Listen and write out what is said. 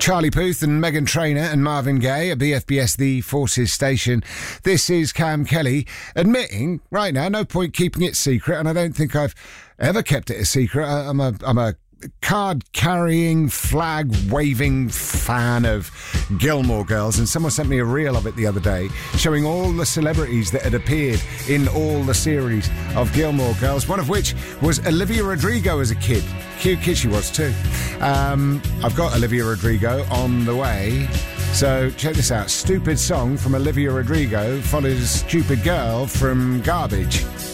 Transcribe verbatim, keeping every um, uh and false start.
Charlie Puth and Meghan Trainor and Marvin Gaye at B F B S The Forces station. This is Cam Kelly admitting right now, no point keeping it secret, and I don't think I've ever kept it a secret. I, I'm a I'm a card-carrying, flag-waving fan of Gilmore Girls, and someone sent me a reel of it the other day showing all the celebrities that had appeared in all the series of Gilmore Girls, one of which was Olivia Rodrigo as a kid. Cute kid she was too. Um, I've got Olivia Rodrigo on the way, so check this out. Stupid song from Olivia Rodrigo follows Stupid Girl from Garbage.